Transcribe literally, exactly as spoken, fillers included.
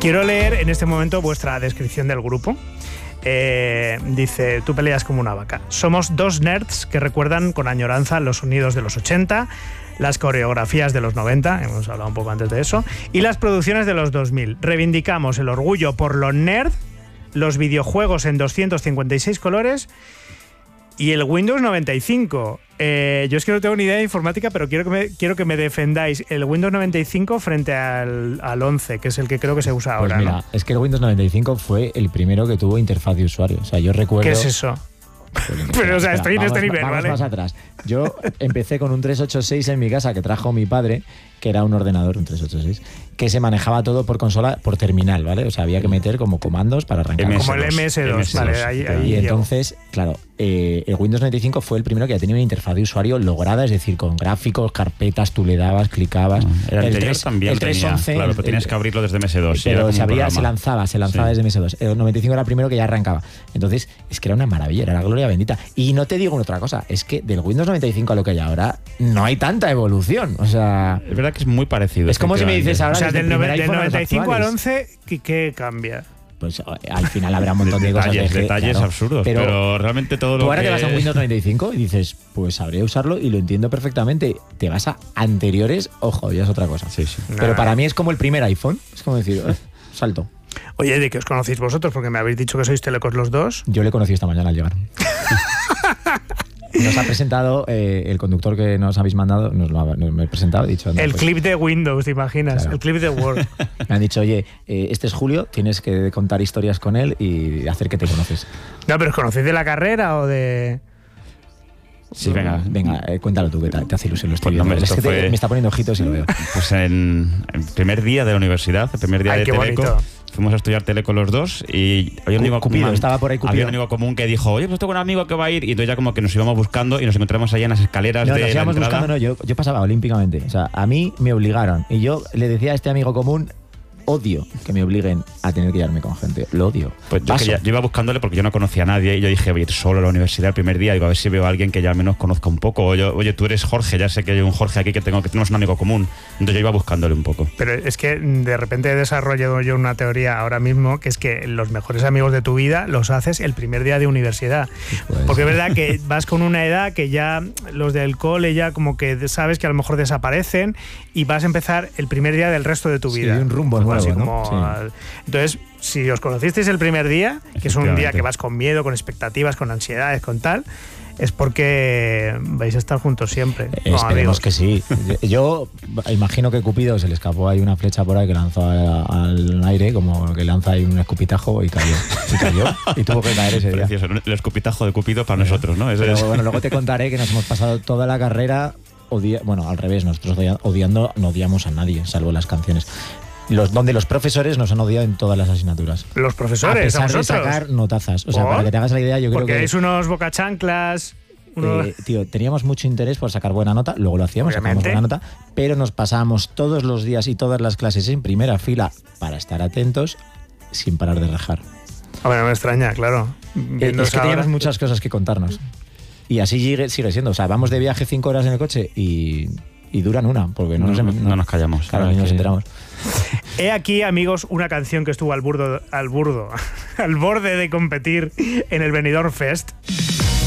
Quiero leer en este momento vuestra descripción del grupo. Eh, dice, tú peleas como una vaca. Somos dos nerds que recuerdan con añoranza los sonidos de los ochenta, las coreografías de los noventa, hemos hablado un poco antes de eso, y las producciones de los dos mil. Reivindicamos el orgullo por lo nerd, los videojuegos en doscientos cincuenta y seis colores y el Windows noventa y cinco. Eh, yo es que no tengo ni idea de informática, pero quiero que me, quiero que me defendáis el Windows noventa y cinco frente al, al once, que es el que creo que se usa ahora. Pues mira, ¿no? es que el Windows noventa y cinco fue el primero que tuvo interfaz de usuario. O sea, yo recuerdo... ¿Qué es eso? Pero, o sea, estoy en este nivel, vamos ¿vale? más atrás. Yo empecé con un trescientos ochenta y seis en mi casa que trajo mi padre, que era un ordenador, un trescientos ochenta y seis, que se manejaba todo por consola, por terminal, ¿vale? O sea, había que meter como comandos para arrancar. M S dos, como el M S dos, M S dos, vale. Ahí, ahí y entonces, llego. claro, eh, el Windows noventa y cinco fue el primero que ya tenía una interfaz de usuario lograda, es decir, con gráficos, carpetas, tú le dabas, clicabas. El, el anterior también el tenía, once, claro, pero tenías que abrirlo desde M S dos. Pero se, abría, se lanzaba, se lanzaba sí. desde M S dos. El noventa y cinco era el primero que ya arrancaba. Entonces, es que era una maravilla, era la gloria bendita. Y no te digo otra cosa, es que del Windows noventa y cinco a lo que hay ahora, no hay tanta evolución. O sea, es verdad que es muy parecido. Es como si me dices ahora, o sea, del, del noventa y cinco al once, ¿qué, qué cambia? Pues al final habrá un montón de, de detalles, cosas de detalles claro, absurdos, pero, pero realmente todo lo tú ahora que... te vas a Windows noventa y cinco y dices, pues sabré usarlo y lo entiendo perfectamente. Te vas a anteriores, ojo, ya es otra cosa. Sí, sí. Pero nah. para mí es como el primer iPhone, es como decir, eh, salto. Oye, ¿de qué os conocéis vosotros? Porque me habéis dicho que sois telecos los dos. Yo le conocí esta mañana al llegar. Nos ha presentado eh, el conductor que nos habéis mandado, nos lo ha, nos me he presentado, he dicho... El pues, clip de Windows, ¿te imaginas? Claro. El clip de Word. Me han dicho, oye, eh, este es Julio, tienes que contar historias con él y hacer que te conoces. No, pero ¿os conocéis de la carrera o de...? Sí, venga, venga, eh, cuéntalo tú, que te, te hace ilusión lo estoy pues viendo. No, es que fue... te, me está poniendo ojitos y lo veo. Pues en el primer día de la universidad, el primer día Ay, de Teleco, bonito. fuimos a estudiar Teleco los dos y había un amigo Cupido, común, estaba por ahí Cupido. Había un amigo común que dijo, oye, pues tengo un amigo que va a ir, y entonces ya como que nos íbamos buscando y nos encontramos allá en las escaleras no, de nos la íbamos entrada. buscando, no, yo, yo pasaba olímpicamente. O sea, a mí me obligaron y yo le decía a este amigo común, odio que me obliguen a tener que llevarme con gente. Lo odio. Pues yo, quería, yo iba buscándole porque yo no conocía a nadie y yo dije, voy a ir solo a la universidad el primer día, digo, a ver si veo a alguien que ya al menos conozca un poco. Oye, oye, tú eres Jorge, ya sé que hay un Jorge aquí que tengo, que tenemos un amigo común. Entonces yo iba buscándole un poco. Pero es que de repente he desarrollado yo una teoría ahora mismo, que es que los mejores amigos de tu vida los haces el primer día de universidad. Pues. Porque es verdad que vas con una edad que ya los del cole ya como que sabes que a lo mejor desaparecen y vas a empezar el primer día del resto de tu vida. Sí, un rumbo nuevo, así ¿no? como, Sí. Entonces, si os conocisteis el primer día, que es un día que vas con miedo, con expectativas, con ansiedades, con tal, es porque vais a estar juntos siempre. Eh, no, esperemos amigos. que sí. Yo imagino que Cupido se le escapó ahí una flecha por ahí que lanzó al, al aire, como que lanza ahí un escupitajo y cayó. Y cayó y tuvo que caer ese día. Precioso, el escupitajo de Cupido para nosotros, ¿no? Ese Pero es... bueno, luego te contaré que nos hemos pasado toda la carrera odia, bueno, al revés, nosotros odiando no odiamos a nadie, salvo las canciones. Los, donde los profesores nos han odiado en todas las asignaturas. Los profesores, a pesar a de sacar notazas. O sea, ¿por? para que te hagas la idea, yo Porque creo que... es unos bocachanclas... Unos... Eh, tío, teníamos mucho interés por sacar buena nota, luego lo hacíamos, sacamos buena nota, pero nos pasábamos todos los días y todas las clases en primera fila para estar atentos sin parar de rajar. A ver, no me extraña, claro. Eh, es que teníamos muchas cosas que contarnos. Y así sigue, sigue siendo. O sea, vamos de viaje cinco horas en el coche y... y duran una, porque no, no, nos, no, no nos callamos. Claro, ni nos enteramos. He aquí, amigos, una canción que estuvo al burdo, al burdo, al borde de competir en el Benidorm Fest.